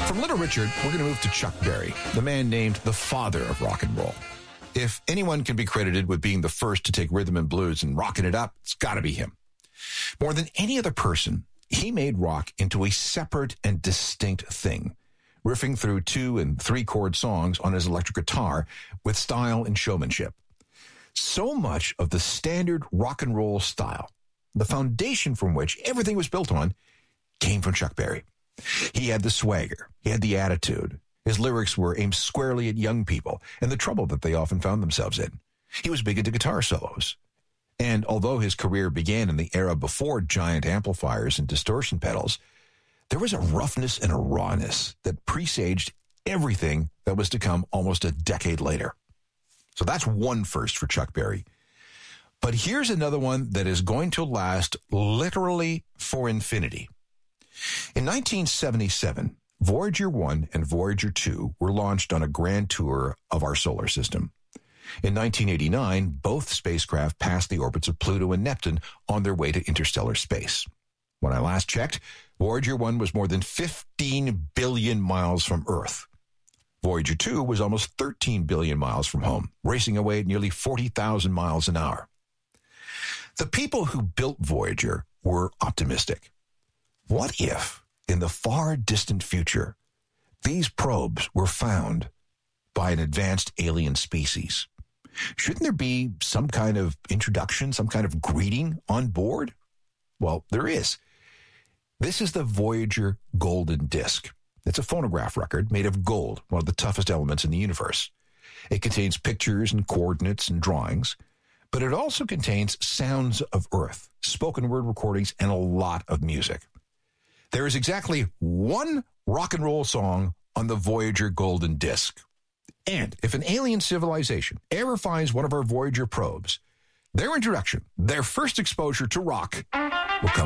From Little Richard, we're going to move to Chuck Berry, the man named the father of rock and roll. If anyone can be credited with being the first to take rhythm and blues and rocking it up, it's got to be him. More than any other person, he made rock into a separate and distinct thing, riffing through 2- and 3-chord songs on his electric guitar with style and showmanship. So much of the standard rock and roll style, the foundation from which everything was built on, came from Chuck Berry. He had the swagger. He had the attitude. His lyrics were aimed squarely at young people and the trouble that they often found themselves in. He was big into guitar solos. And although his career began in the era before giant amplifiers and distortion pedals, there was a roughness and a rawness that presaged everything that was to come almost a decade later. So that's one first for Chuck Berry. But here's another one that is going to last literally for infinity. In 1977, Voyager 1 and Voyager 2 were launched on a grand tour of our solar system. In 1989, both spacecraft passed the orbits of Pluto and Neptune on their way to interstellar space. When I last checked, Voyager 1 was more than 15 billion miles from Earth. Voyager 2 was almost 13 billion miles from home, racing away at nearly 40,000 miles an hour. The people who built Voyager were optimistic. What if, in the far distant future, these probes were found by an advanced alien species? Shouldn't there be some kind of introduction, some kind of greeting on board? Well, there is. This is the Voyager Golden Disc. It's a phonograph record made of gold, one of the toughest elements in the universe. It contains pictures and coordinates and drawings, but it also contains sounds of Earth, spoken word recordings, and a lot of music. There is exactly one rock and roll song on the Voyager Golden Disc. And if an alien civilization ever finds one of our Voyager probes, their introduction, their first exposure to rock, will come